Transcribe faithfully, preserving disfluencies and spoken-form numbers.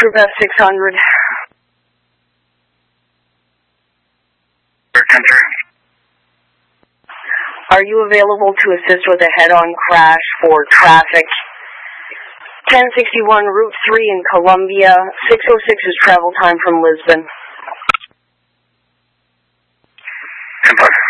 Troop F six hundred. Are you available to assist with a head-on crash for traffic? ten sixty-one Route three in Columbia. six oh six is travel time from Lisbon. ten